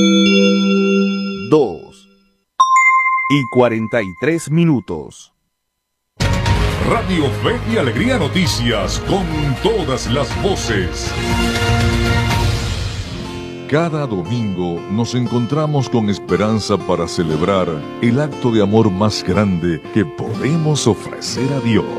2:43. Radio Fe y Alegría Noticias, con todas las voces. Cada domingo nos encontramos con esperanza para celebrar el acto de amor más grande que podemos ofrecer a Dios.